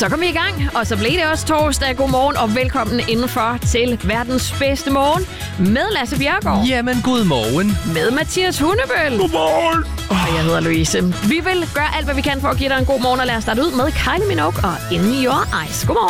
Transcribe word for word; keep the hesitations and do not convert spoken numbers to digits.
Så kom vi i gang, og så blev det også torsdag. Godmorgen og velkommen indenfor til verdens bedste morgen med Lasse Bjerregaard. Jamen, god morgen. Med Mathias Hundebøl. Godmorgen. Og jeg hedder Louise. Vi vil gøre alt, hvad vi kan for at give dig en god morgen, og lad os starte ud med Kylie Minogue og In Your Eyes. Godmorgen.